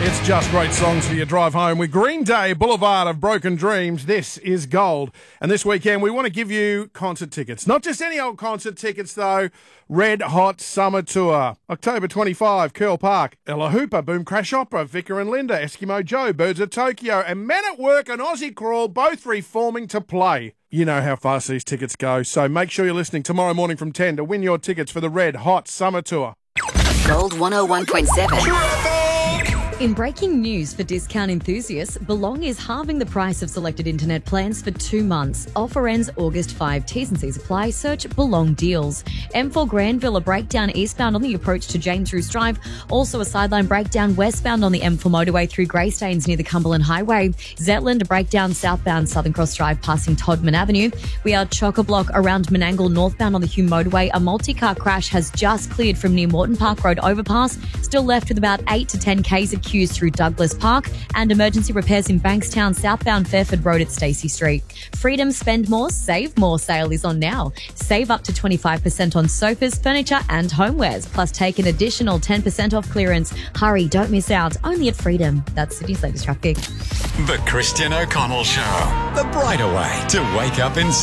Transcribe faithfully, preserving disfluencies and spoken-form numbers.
It's just great songs for your drive home with Green Day, Boulevard of Broken Dreams. This is gold. And this weekend, we want to give you concert tickets. Not just any old concert tickets, though. Red Hot Summer Tour. October twenty-fifth, Curl Park. Ella Hooper, Boom Crash Opera, Vicar and Linda, Eskimo Joe, Birds of Tokyo, and Men at Work and Aussie Crawl, both reforming to play. You know how fast these tickets go, so make sure you're listening tomorrow morning from ten to win your tickets for the Red Hot Summer Tour. Gold one oh one point seven. In breaking news for discount enthusiasts, Belong is halving the price of selected internet plans for two months. Offer ends August fifth. T's and C's apply. Search Belong Deals. M four Granville, a breakdown eastbound on the approach to James Roos Drive. Also a sideline breakdown westbound on the M four motorway through Greystanes near the Cumberland Highway. Zetland, a breakdown southbound Southern Cross Drive passing Todman Avenue. We are chock-a-block around Menangle northbound on the Hume motorway. A multi-car crash has just cleared from near Morton Park Road overpass. Still left with about eight to ten k's of queues through Douglas Park, and emergency repairs in Bankstown southbound Fairford Road at Stacey Street. Freedom Spend More, Save More sale is on now. Save up to twenty-five percent on sofas, furniture and homewares, plus take an additional ten percent off clearance. Hurry, don't miss out. Only at Freedom. That's Sydney's latest traffic. The Christian O'Connell Show. The brighter way to wake up in